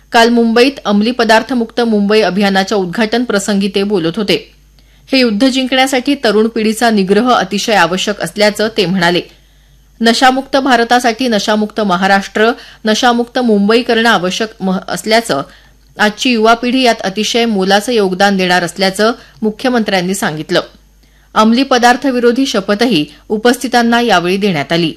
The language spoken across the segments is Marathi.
काल मुंबईत अंमली पदार्थ मुक्त मुंबई अभियानाच्या उद्घाटन प्रसंगी ते बोलत होते. हे युद्ध जिंकण्यासाठी तरुण पिढीचा निग्रह अतिशय आवश्यक असल्याचं ते म्हणाले. नशामुक्त भारतासाठी नशामुक्त महाराष्ट्र, नशामुक्त मुंबई करणं आवश्यक असल्याचं, आजची युवा पिढी यात अतिशय मोलाचं योगदान देणार असल्याचं मुख्यमंत्र्यांनी सांगितलं. अंमली पदार्थ विरोधी शपथही उपस्थितांना यावेळी देण्यात आली.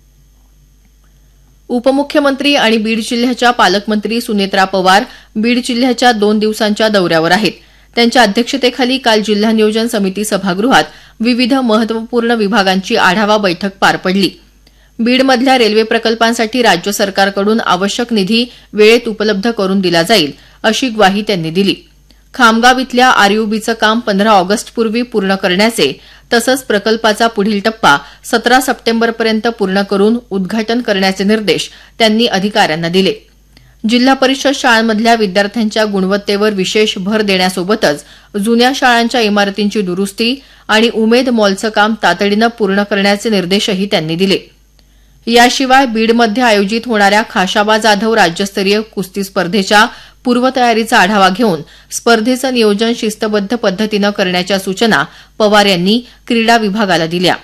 उपमुख्यमंत्री आणि बीड जिल्ह्याच्या पालकमंत्री सुनेत्रा पवार बीड जिल्ह्याच्या 2 दिवसांच्या दौऱ्यावर आहेत. त्यांच्या अध्यक्षतेखाली काल जिल्हा नियोजन समिती सभागृहात विविध महत्वपूर्ण विभागांची आढावा बैठक पार पडली. बीडमधल्या रेल्वे प्रकल्पांसाठी राज्य सरकारकडून आवश्यक निधी वेळेत उपलब्ध करून दिला जाईल अशी ग्वाही त्यांनी दिली. खामगाव इथल्या आरयूबीचं काम 15 ऑगस्टपूर्वी पूर्ण करण्याचे तसंच प्रकल्पाचा पुढील टप्पा 17 सप्टेंबरपर्यंत पूर्ण करून उद्घाटन करण्याचे निर्देश त्यांनी अधिकाऱ्यांना दिले. जिल्हा परिषद शाळांमधल्या विद्यार्थ्यांच्या गुणवत्तेवर विशेष भर देण्यासोबतच जुन्या शाळांच्या इमारतींची दुरुस्ती आणि उमेद मॉलचं काम तातडीनं पूर्ण करण्याचे निर्देशही त्यांनी दिले. याशिवाय बीडमध्ये आयोजित होणाऱ्या खाशाबा जाधव राज्यस्तरीय कुस्ती स्पर्धेच्या पूर्वतयारीचा आढावा घेऊन स्पर्धेचं नियोजन शिस्तबद्ध पद्धतीनं करण्याच्या सूचना पवार यांनी क्रीडा विभागाला दिल्या.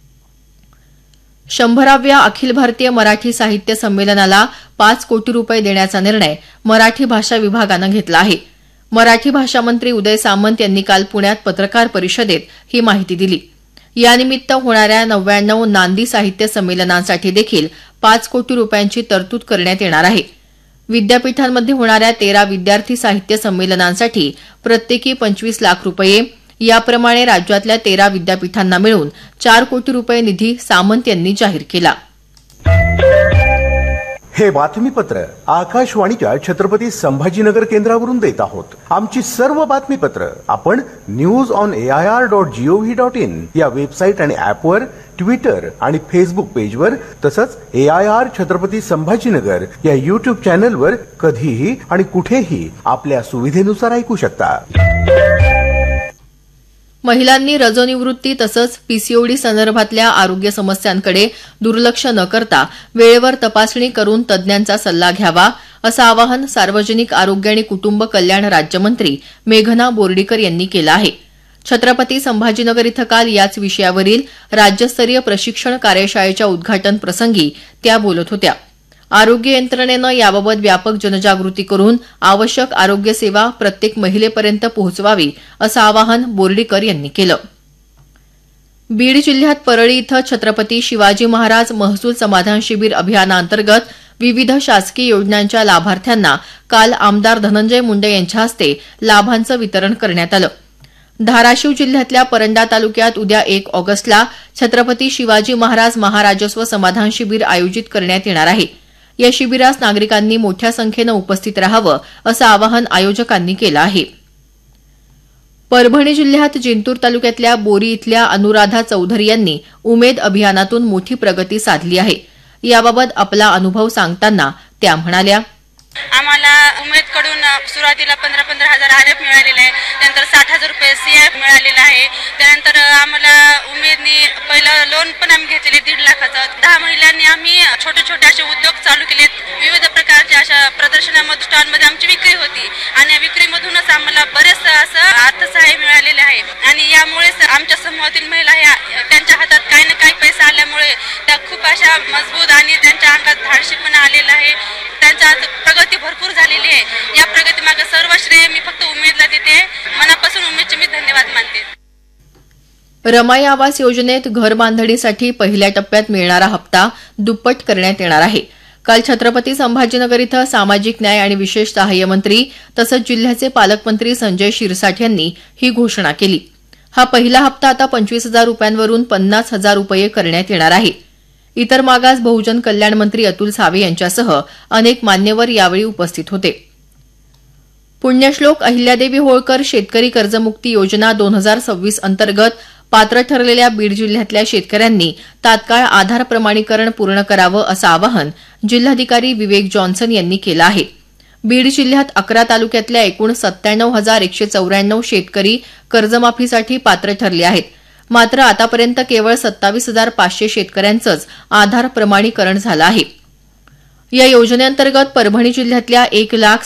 100व्या अखिल भारतीय मराठी साहित्य संमेलनाला 5 कोटी रुपये देण्याचा निर्णय मराठी भाषा विभागानं घेतला आहे. मराठी भाषा मंत्री उदय सामंत यांनी काल पुण्यात पत्रकार परिषदेत ही माहिती दिली. यानिमित्त होणाऱ्या 99 नांदी साहित्य संमेलनांसाठी देखील 5 कोटी रुपयांची तरतूद करण्यात येणार आहे. विद्यापीठांमध्ये होणाऱ्या 13 विद्यार्थी साहित्य संमेलनांसाठी प्रत्येकी 25 लाख रुपये, याप्रमाणे राज्यातल्या 13 विद्यापीठांना मिळून 4 कोटी रुपये निधी सामंत यांनी जाहीर केला. हे बातमीपत्र आकाशवाणीच्या छत्रपती संभाजीनगर केंद्रावरून देत आहोत. आमची सर्व बातमीपत्र आपण news.air.gov.in या वेबसाईट आणि ऍपवर, ट्विटर आणि फेसबुक पेजवर तसंच AIR छत्रपती संभाजीनगर या युट्यूब चॅनलवर कधीही आणि कुठेही आपल्या सुविधेनुसार ऐकू शकता. महिलांनी रजोनिवृत्ती तसंच पीसीओडी संदर्भातल्या आरोग्य समस्यांकडे दुर्लक्ष न करता वेळेवर तपासणी करून तज्ज्ञांचा सल्ला घ्यावा असं आवाहन सार्वजनिक आरोग्य आणि कुटुंब कल्याण राज्यमंत्री मेघना बोर्डीकर यांनी केलं आहे. छत्रपती संभाजीनगर इथं काल याच विषयावरील राज्यस्तरीय प्रशिक्षण कार्यशाळेच्या उद्घाटन प्रसंगी त्या बोलत होत्या. आरोग्य यंत्रणेनं याबाबत व्यापक जनजागृती करून आवश्यक आरोग्य सेवा प्रत्येक महिलेपर्यंत पोहोचवावी असं आवाहन बोर्डीकर यांनी केलं. बीड जिल्ह्यात परळी इथं छत्रपती शिवाजी महाराज महसूल समाधान शिबिर अभियानाअंतर्गत विविध शासकीय योजनांच्या लाभार्थ्यांना काल आमदार धनंजय मुंडे यांच्या हस्ते लाभांचं वितरण करण्यात आलं. धाराशिव जिल्ह्यातल्या परंडा तालुक्यात उद्या 1 ऑगस्टला छत्रपती शिवाजी महाराज महाराजस्व समाधान शिबिर आयोजित करण्यात येणार आहे. या शिबिरास नागरिकांनी मोठ्या संख्येनं उपस्थित राहावं असं आवाहन आयोजकांनी केलं आहे. परभणी जिल्ह्यात जिंतूर तालुक्यातल्या बोरी इथल्या अनुराधा चौधरी यांनी उमेद अभियानातून मोठी प्रगती साधली आहे. याबाबत आपला अनुभव सांगताना त्या म्हणाल्या, आम्हाला उमेदकडून सुरुवातीला 15-15 हजार आरएफ मिळालेले आहे. त्यानंतर 60,000 रुपये सीएफ मिळालेला आहे. त्यानंतर आम्हाला उमेदनी पहिलं लोन पण आम्ही घेतलेले 1.5 लाखाचं. 10 महिलांनी आम्ही छोटे छोटे असे उद्योग चालू केलेत. विविध प्रकारच्या अशा प्रदर्शनामध्ये स्टॉलमध्ये आमची विक्री होती आणि या विक्रीमधूनच आम्हाला बरेच असं अर्थसहाय्य मिळालेले आहे. आणि यामुळेच आमच्या समूहातील महिला ह्या त्यांच्या हातात काही ना काही पैसा आल्यामुळे त्या खूप अशा मजबूत आणि त्यांच्या अंगात धाडशीपणा आलेला आहे. त्यांच्या प्रगती भरपूर झालेली आहे. या प्रगतीमागे सर्व श्रेय मी फक्त उमेदला देते. मनापासून उमेदचे मी धन्यवाद मानते. रमाई आवास योजनेत घर बांधणीसाठी पहिल्या टप्प्यात मिळणारा हप्ता दुप्पट करण्यात येणार आहे. काल छत्रपती संभाजीनगर इथं सामाजिक न्याय आणि विशेष सहाय्य मंत्री तसंच जिल्ह्याचे पालकमंत्री संजय शिरसाठ यांनी ही घोषणा केली. हा पहिला हप्ता आता 25,000 रुपयांवरून 50,000 रुपये करण्यात येणार आहे. इतर मागास बहुजन कल्याण मंत्री अतुल सावे यांच्यासह अनेक मान्यवर यावेळी उपस्थित होते. पुण्यश्लोक अहिल्यादेवी होळकर शेतकरी कर्जमुक्ती योजना 2026 अंतर्गत पात्र ठरलेल्या बीड जिल्ह्यातल्या शेतकऱ्यांनी तात्काळ आधार प्रमाणीकरण पूर्ण करावं असं आवाहन जिल्हाधिकारी विवेक जॉन्सन यांनी केलं आहे. बीड जिल्ह्यात 11 तालुक्यातल्या एकूण 97,194 शेतकरी कर्जमाफीसाठी पात्र ठरले आहेत. मात्र आतापर्यंत केवळ 27,500 शेतकऱ्यांचंच आधार प्रमाणीकरण झालं आहे. या योजनेअंतर्गत परभणी जिल्ह्यातल्या 1,00,000